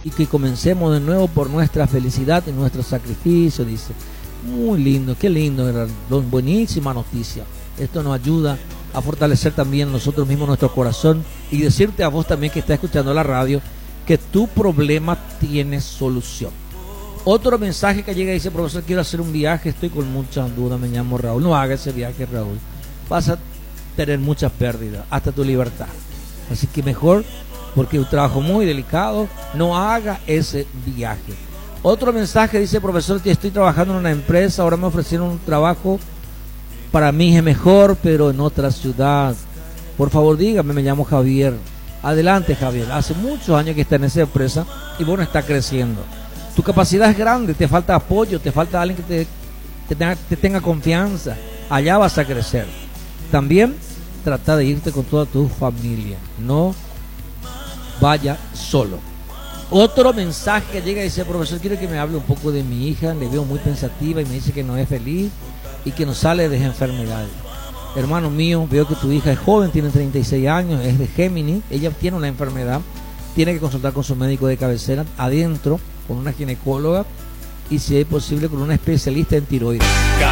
y que comencemos de nuevo por nuestra felicidad y nuestro sacrificio, dice. Muy lindo, qué lindo, buenísima noticia. Esto nos ayuda a fortalecer también nosotros mismos nuestro corazón y decirte a vos también que estás escuchando la radio que tu problema tiene solución. Otro mensaje que llega y dice: profesor, quiero hacer un viaje, estoy con muchas dudas, me llamo Raúl. No haga ese viaje, Raúl, vas a tener muchas pérdidas, hasta tu libertad. Así que mejor, porque es un trabajo muy delicado, no haga ese viaje. Otro mensaje dice: profesor, estoy trabajando en una empresa, ahora me ofrecieron un trabajo, para mí es mejor, pero en otra ciudad. Por favor, dígame, me llamo Javier. Adelante, Javier, hace muchos años que está en esa empresa y bueno, está creciendo. Tu capacidad es grande, te falta apoyo, te falta alguien que te tenga confianza. Allá vas a crecer. También trata de irte con toda tu familia, no vaya solo. Otro mensaje que llega y dice: profesor, quiero que me hable un poco de mi hija, le veo muy pensativa y me dice que no es feliz y que no sale de enfermedades. Hermano mío, veo que tu hija es joven, tiene 36 años, es de Géminis, ella tiene una enfermedad, tiene que consultar con su médico de cabecera, adentro, con una ginecóloga y si es posible con una especialista en tiroides.